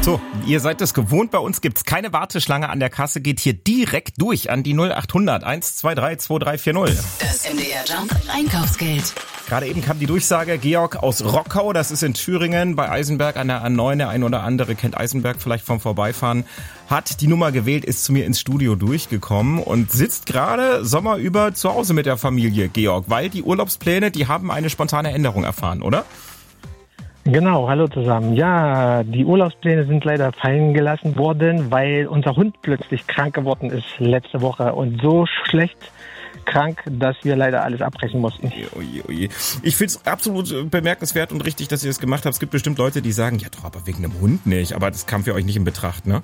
So, ihr seid es gewohnt, bei uns gibt's keine Warteschlange an der Kasse, geht hier direkt durch an die 0800 123 2340. Das MDR Jump Einkaufsgeld. Gerade eben kam die Durchsage, Georg aus Rockau, das ist in Thüringen, bei Eisenberg an der A9, der ein oder andere kennt Eisenberg vielleicht vom Vorbeifahren, hat die Nummer gewählt, ist zu mir ins Studio durchgekommen und sitzt gerade sommerüber zu Hause mit der Familie, Georg, weil die Urlaubspläne, die haben eine spontane Änderung erfahren, oder? Genau, hallo zusammen. Ja, die Urlaubspläne sind leider fallen gelassen worden, weil unser Hund plötzlich krank geworden ist letzte Woche und so schlecht krank, dass wir leider alles abbrechen mussten. Oje, oje. Ich finde es absolut bemerkenswert und richtig, dass ihr das gemacht habt. Es gibt bestimmt Leute, die sagen, ja doch, aber wegen einem Hund nicht. Aber das kam für euch nicht in Betracht, ne?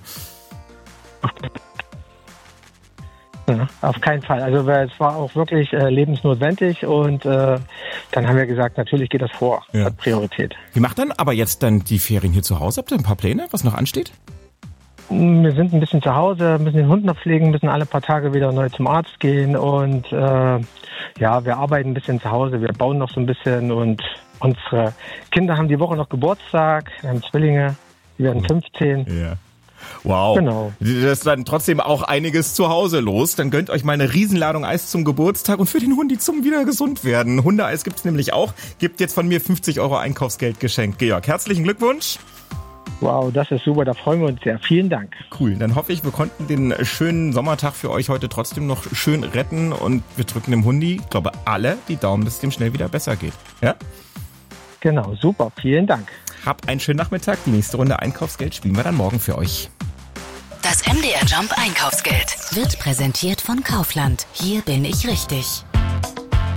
Ja, auf keinen Fall. Also es war auch wirklich lebensnotwendig und dann haben wir gesagt, natürlich geht das vor, Ja. hat Priorität. Wie macht dann aber jetzt dann die Ferien hier zu Hause? Habt ihr ein paar Pläne, was noch ansteht? Wir sind ein bisschen zu Hause, müssen den Hund noch pflegen, müssen alle paar Tage wieder neu zum Arzt gehen und ja, wir arbeiten ein bisschen zu Hause, wir bauen noch so ein bisschen und unsere Kinder haben die Woche noch Geburtstag, wir haben Zwillinge, die werden 15. Ja. Wow. Genau. Das ist dann trotzdem auch einiges zu Hause los. Dann gönnt euch mal eine Riesenladung Eis zum Geburtstag und für den Hundi zum wieder gesund werden. Hundeeis gibt's nämlich auch. Gibt jetzt von mir 50 € Einkaufsgeld geschenkt. Georg, herzlichen Glückwunsch. Wow, das ist super, da freuen wir uns sehr. Vielen Dank. Cool, dann hoffe ich, wir konnten den schönen Sommertag für euch heute trotzdem noch schön retten und wir drücken dem Hundi, ich glaube alle, die Daumen, dass es dem schnell wieder besser geht. Ja? Genau, super, vielen Dank. Habt einen schönen Nachmittag. Die nächste Runde Einkaufsgeld spielen wir dann morgen für euch. Das MDR Jump Einkaufsgeld wird präsentiert von Kaufland. Hier bin ich richtig.